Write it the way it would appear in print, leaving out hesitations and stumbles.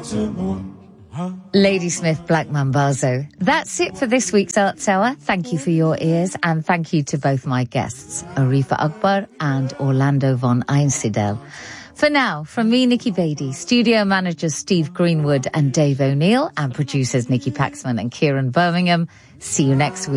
Ladysmith Black Mambazo. That's it for this week's Arts Hour. Thank you for your ears, and thank you to both my guests, Arifa Akbar and Orlando von Einsiedel. For now, from me, Nikki Beatty, studio managers Steve Greenwood and Dave O'Neill, and producers Nikki Paxman and Kieran Birmingham, see you next week.